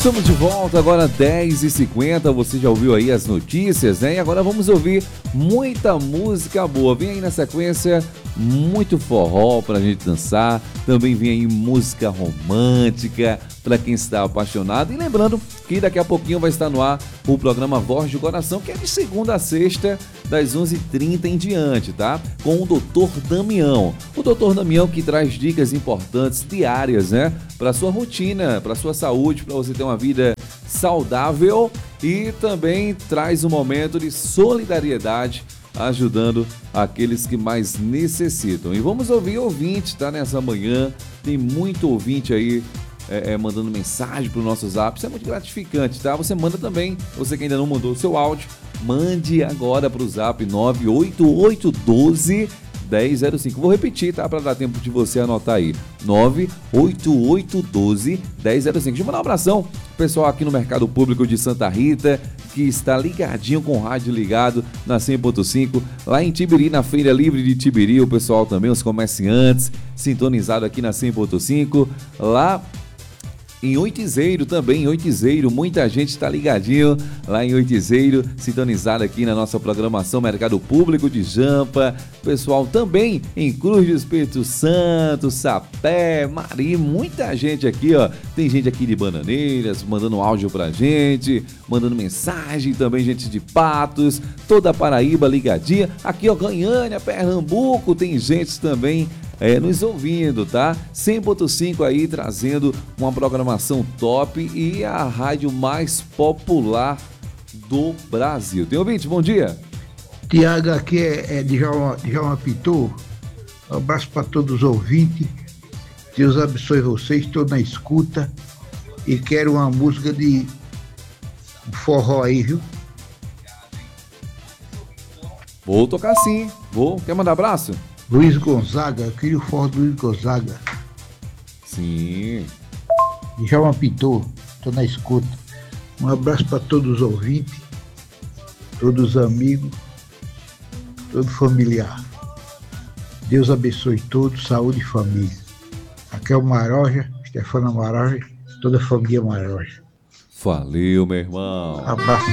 Estamos de volta agora 10h50, você já ouviu aí as notícias, né? E agora vamos ouvir muita música boa. Vem aí na sequência muito forró pra gente dançar, também vem aí música romântica para quem está apaixonado. E lembrando que daqui a pouquinho vai estar no ar o programa Voz do Coração, que é de segunda a sexta, das 11h30 em diante, tá? Com o Dr. Damião. O Dr. Damião que traz dicas importantes diárias, né? Para sua rotina, para sua saúde, para você ter uma vida saudável, e também traz um momento de solidariedade, ajudando aqueles que mais necessitam. E vamos ouvir ouvinte, tá? Nessa manhã tem muito ouvinte aí mandando mensagem pro nosso zap. Isso é muito gratificante, tá? Você manda também, você que ainda não mandou o seu áudio, mande agora pro zap 98812-1005. Vou repetir, tá? Para dar tempo de você anotar aí. 98812-1005. Deixa eu mandar um abração pro pessoal aqui no Mercado Público de Santa Rita, que está ligadinho com o rádio ligado na 100.5, lá em Tibiri, na Feira Livre de Tibiri, o pessoal também, os comerciantes, sintonizado aqui na 100.5, lá em Oitizeiro também, em Oitizeiro, muita gente está ligadinho lá em Oitizeiro, sintonizado aqui na nossa programação Mercado Público de Jampa, pessoal também em Cruz do Espírito Santo, Sapé, Mari, muita gente aqui, ó, tem gente aqui de Bananeiras, mandando áudio pra gente, mandando mensagem, também gente de Patos, toda a Paraíba ligadinha, aqui ó, Goiânia, Pernambuco, tem gente também nos ouvindo, tá? 100.5 aí, trazendo uma programação top e a rádio mais popular do Brasil. Tem ouvinte? Bom dia. Tiago, aqui é de Djalma Pitou. Um abraço para todos os ouvintes. Deus abençoe vocês, estou na escuta. E quero uma música de forró aí, viu? Vou tocar sim. Quer mandar abraço? Luiz Gonzaga, eu queria o forró do Luiz Gonzaga. Sim. Djalma Pitou, estou na escuta. Um abraço para todos os ouvintes, todos os amigos, todo familiar. Deus abençoe todos, saúde e família. Aqui é o Maroja, Stefano Maroja, toda a família Maroja. Valeu, meu irmão. Abraço.